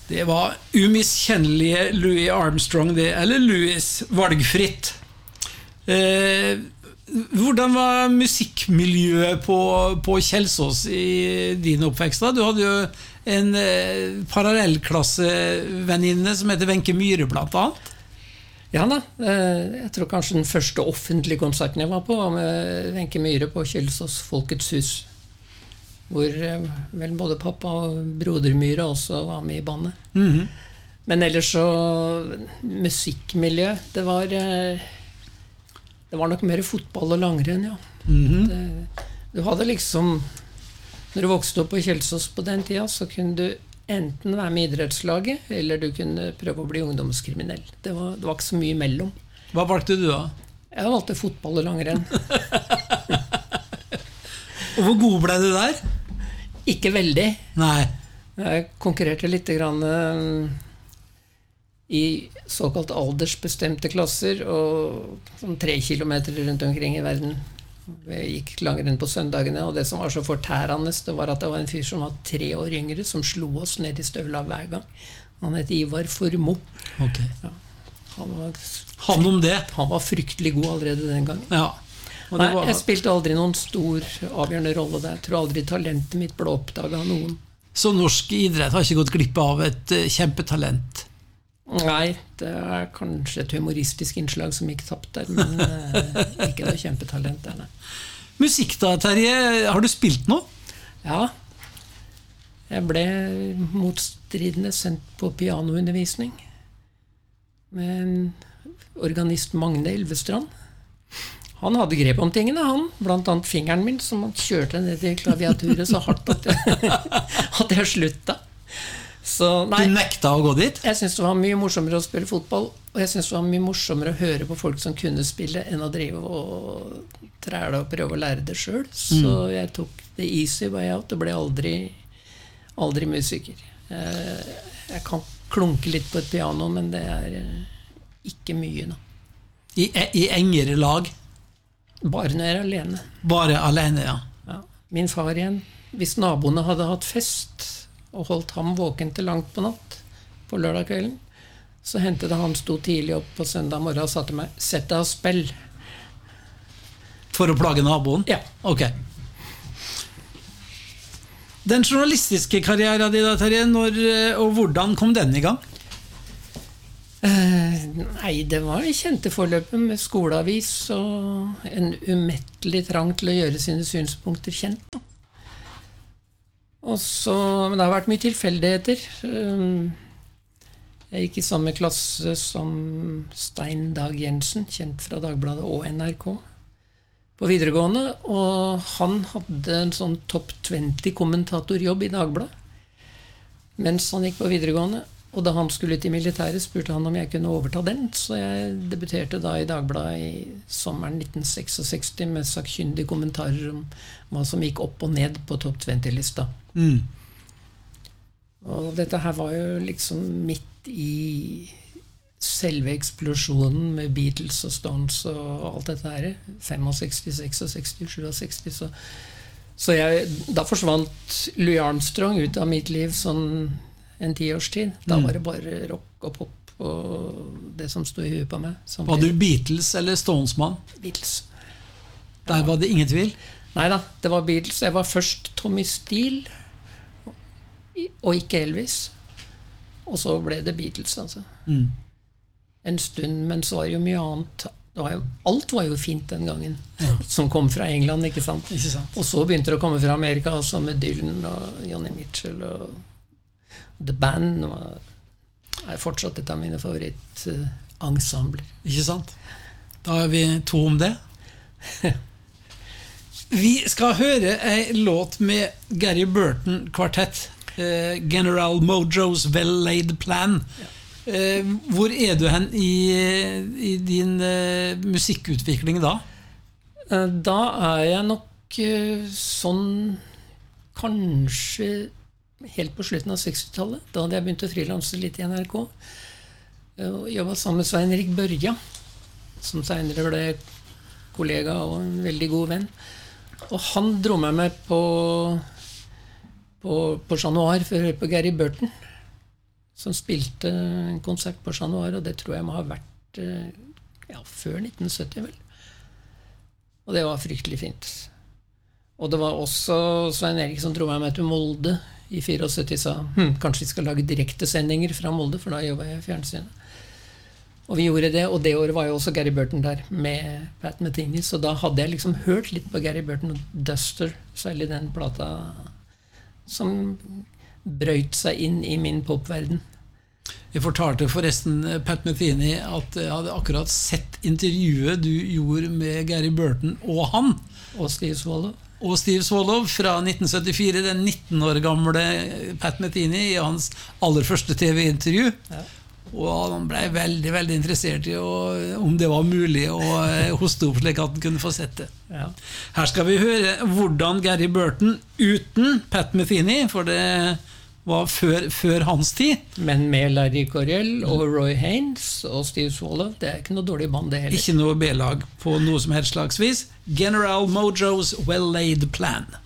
Det var umiskjennelige Louis Armstrong, det, eller Louis, valgfritt. Hvordan var musikkmiljøet på Kjelsås i din oppvekst da? Du hadde jo en parallellklassevenninne som heter Wenche Myhre blant annet. Ja da, jeg tror kanskje den første offentlige konserten jeg var på var med Wenche Myhre på Kjelsås Folkets hus, hvor vel både pappa og broder Myhre også var med i bandet. Men ellers så musikkmiljø, det var nok mer fotball og langrenn, ja. Du hadde liksom, når du vokste opp på Kjelsås på den tida, så kunne du enten være med i idrettslaget, eller du kunne prøve å bli ungdomskriminell. Det var ikke så mye mellom. Hva valgte du da? Jeg valgte fotball og langrenn. Og hvor god ble du der? Ikke veldig. Nei. Jeg konkurrerte litt grann i såkalt aldersbestemte klasser, og sånn 3 kilometer rundt omkring i verden. Jeg gikk langrenn på søndagene, og det som var så fortærende, det var at det var en fyr som var 3 år yngre, som slo oss ned i støvla hver gang. Han het Ivar Formoe. Okay. Ja. Han var fryktelig god allerede den gangen. Ja. Nei, jeg spilte aldri noen stor avgjørende rolle der. Jeg tror aldri talentet mitt ble oppdaget av noen. Så norsk idrett har ikke gått glipp av et kjempetalent? Nei, det er kanskje et humoristisk innslag som gikk tapt der, men ikke noe kjempetalent der, nei. Musikk da, Terje, har du spilt noe? Ja, jeg ble motstridende sendt på pianoundervisning med en organist, Magne Elvestrand. Han hadde grep om tingene, han, blant annet fingeren min, som han kjørte ned i klaviaturet så hardt at jeg slutta. Så, nei, du nekta å gå dit? Jeg synes det var mye morsommere å spille fotball, og jeg synes det var mye morsommere å høre på folk som kunne spille enn å drive og træle og prøve å lære det selv. Så jeg tok det easy way out, det ble aldri musiker. Jeg kan klunke litt på et piano, men det er ikke mye nå. I engere lag? Bare når jeg er alene. Bare alene, ja. Ja. Min far igjen, hvis naboene hadde hatt fest og holdt ham våken til langt på natt på lørdag kvelden, så hentet det han sto tidlig opp på søndag morgen og sa til meg, sett deg og spill. For å plage naboen? Ja. Ok. Den journalistiske karrieren din, Terje, når og hvordan kom den i gang? Nei, det var kjente forløpet med skoleavis og en umettelig trang til å gjøre sine synspunkter kjent. Men det har vært mye tilfeldigheter. Jeg gikk i samme klasse som Stein Dag Jensen, kjent fra Dagbladet og NRK, på videregående, og han hadde en sånn topp 20-kommentatorjobb i Dagbladet mens han gikk på videregående. Og da han skulle til militæret, spurte han om jeg kunne overta den, så jeg debuterte da i Dagbladet i sommeren 1966 med sakkyndige kommentarer om hva som gikk opp og ned på topp 20-lista. Og dette her var jo liksom midt i selve eksplosjonen med Beatles og Stones og alt dette her, 65, 66, 67, så da forsvant Louis Armstrong ut av mitt liv sånn en 10 års tid. Da var det bare rock og pop og det som stod i huet på meg. Var du Beatles eller Stones-mann? Beatles. Der var det ingen tvil? Neida, det var Beatles. Jeg var først Tommy Steele og ikke Elvis. Og så ble det Beatles, altså. En stund, men så var det jo mye annet. Alt var jo fint den gangen, som kom fra England, ikke sant? Ikke sant? Og så begynte det å komme fra Amerika, altså med Dylan og Johnny Mitchell og The Band er fortsatt et av mine favorittensembler. Ikke sant? Da er vi 2 om det. Vi skal høre en låt med Gary Burton kvartett, General Mojo's Well-Laid Plan. Hvor er du hen i din musikkutvikling da? Da er jeg nok sånn kanskje helt på slutten av 60-tallet. Da hadde jeg begynt å frilanse litt i NRK. Jeg var sammen med Svein Erik Børja, som senere ble kollega og en veldig god venn. Og han dro meg med på Chat Noir for å høre på Gary Burton. som spilte en konsert på Chat Noir, og det tror jeg må ha vært før 1970 vel. Og det var fryktelig fint. Og det var også Svein Erik som dro meg med til Molde i 74, sa kanskje vi skal lage direktesendinger fra Molde, for da jobbet jeg i fjernsynet. Og vi gjorde det, og det året var jo også Gary Burton der med Pat Metheny, så da hadde jeg liksom hørt litt på Gary Burton og Duster, særlig den plata som brøyt seg inn i min popverden. Jeg fortalte forresten Pat Metheny at jeg hadde akkurat sett intervjuet du gjorde med Gary Burton og han. Og Steve Swallow. Og Steve Swallow fra 1974, den 19 år gamle Pat Metheny i hans aller første TV-intervju. Ja. Og han ble veldig, veldig interessert i om det var mulig å hoste opp slik at han kunne få sett det. Ja. Her skal vi høre hvordan Gary Burton uten Pat Metheny, for det var før hans tid. Men med Larry Coryell og Roy Haynes og Steve Swallow, det ikke noe dårlig band det heller. Ikke noe B-lag på noe som helst slags vis. General Mojo's Well Laid Plan.